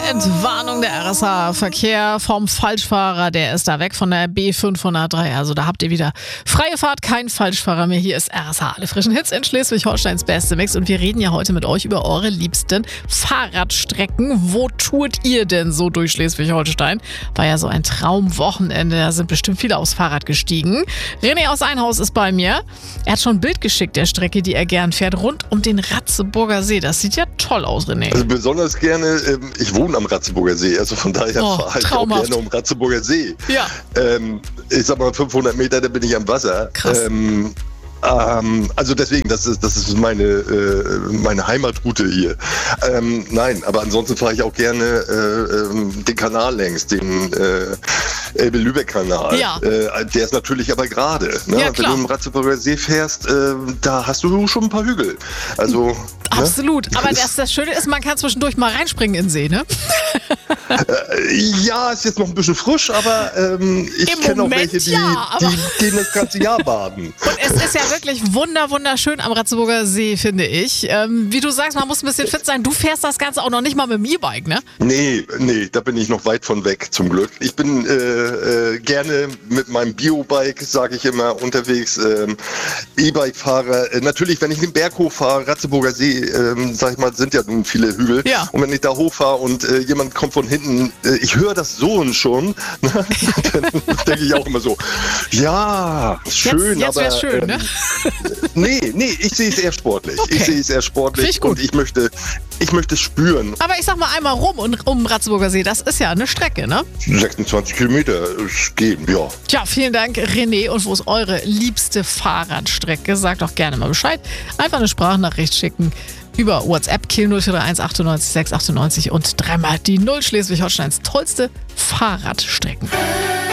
Entwarnung der RSH-Verkehr vom Falschfahrer, der ist da weg von der B503. Also da habt ihr wieder freie Fahrt, kein Falschfahrer mehr. Hier ist RSH, alle frischen Hits in Schleswig-Holsteins beste Mix. Und wir reden ja heute mit euch über eure liebsten Fahrradstrecken. Wo tourt ihr denn so durch Schleswig-Holstein? War ja so ein Traumwochenende, da sind bestimmt viele aufs Fahrrad gestiegen. René aus Einhaus ist bei mir. Er hat schon ein Bild geschickt der Strecke, die er gern fährt, rund um den Ratzeburger See. Das sieht ja toll aus, René. Also besonders gerne, ich wohne am Ratzeburger See, also von daher fahre ich auch gerne um Ratzeburger See. Ja. Ich sag mal 500 Meter, da bin ich am Wasser. Krass. Also deswegen, das ist meine Heimatroute hier. Nein, aber ansonsten fahre ich auch gerne den Kanal längs, den Elbe-Lübeck-Kanal. Ja. Der ist natürlich aber gerade. Ne? Ja, Wenn du im Ratzeburger See fährst, da hast du schon ein paar Hügel. Also, absolut. Ne? Aber das Schöne ist, man kann zwischendurch mal reinspringen in den See, ne? Ja, ist jetzt noch ein bisschen frisch, aber ich kenne auch welche, die gehen das ganze Jahr baden. Und es ist ja wirklich wunderschön am Ratzeburger See, finde ich. Wie du sagst, man muss ein bisschen fit sein. Du fährst das Ganze auch noch nicht mal mit dem E-Bike, ne? Nee, da bin ich noch weit von weg, zum Glück. Ich bin gerne mit meinem Biobike, sage ich immer, unterwegs. E-Bike-Fahrer. Natürlich, wenn ich den Berg hochfahre, Ratzeburger See, sag ich mal, sind ja nun viele Hügel. Ja. Und wenn ich da hochfahre und jemand kommt von hinten, ich höre das Sohn schon, ne? Dann denke ich auch immer so, ja, schön, jetzt aber schön, ne? Nee, ich sehe es eher sportlich. Okay. Ich sehe es eher sportlich und ich möchte es spüren. Aber ich sag mal einmal rum und um Ratzeburger See, das ist ja eine Strecke, ne? 26 Kilometer gehen, ja. Tja, vielen Dank, René. Und wo ist eure liebste Fahrradstrecke? Sagt doch gerne mal Bescheid. Einfach eine Sprachnachricht schicken über WhatsApp, Kiel 0431 98 698 und dreimal die 0, Schleswig-Holsteins tollste Fahrradstrecken.